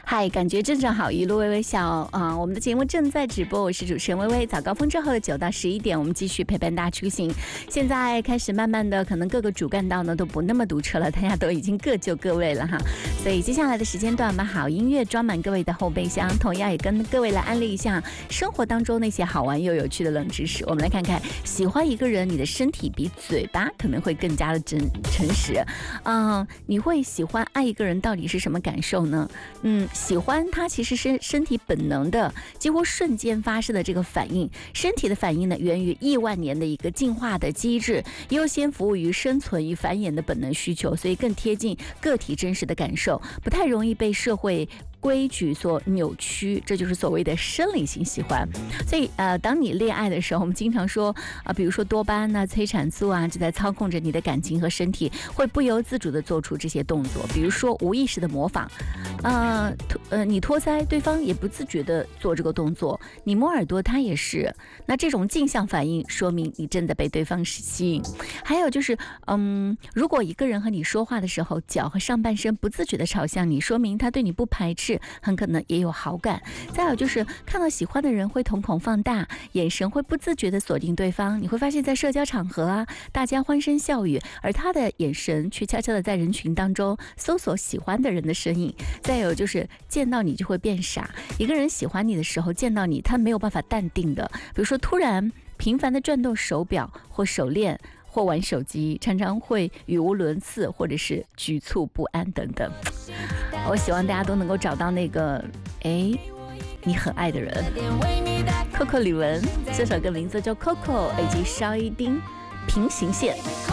嗨，感觉正好，一路微微笑啊！我们的节目正在直播，我是主持人微微。早高峰之后的9到11点，我们继续陪伴大家出行。现在开始慢慢的，可能各个主干道呢都不那么堵车了，大家都已经各就各位了哈。所以接下来的时间段，我们好音乐装满各位的后备箱，同样也跟各位来安利一下生活当中那些好玩又有趣的冷知识。我们来看看，喜欢一个人，你的身体比嘴巴可能会更加的诚实。你会喜欢爱一个人，到底是什么感受呢？喜欢它其实是身体本能的，几乎瞬间发生的这个反应。身体的反应呢，源于亿万年的一个进化的机制，优先服务于生存与繁衍的本能需求，所以更贴近个体真实的感受，不太容易被社会规矩所扭曲，这就是所谓的生理性喜欢。所以当你恋爱的时候，我们经常说比如说多巴胺催产素就在操控着你的感情和身体，会不由自主的做出这些动作，比如说无意识的模仿，你托腮，对方也不自觉的做这个动作，你摸耳朵，他也是。那这种镜像反应说明你真的被对方吸引。还有就是如果一个人和你说话的时候，脚和上半身不自觉的朝向你，说明他对你不排斥，很可能也有好感。再有就是看到喜欢的人会瞳孔放大，眼神会不自觉的锁定对方，你会发现在社交场合大家欢声笑语，而他的眼神却悄悄的在人群当中搜索喜欢的人的身影。再有就是见到你就会变傻，一个人喜欢你的时候，见到你他没有办法淡定的，比如说突然频繁的转动手表或手链或玩手机，常常会语无伦次，或者是局促不安等等。我希望大家都能够找到那个你很爱的人。Coco 李玟这首歌名字叫 Coco， 以及邵一丁平行线。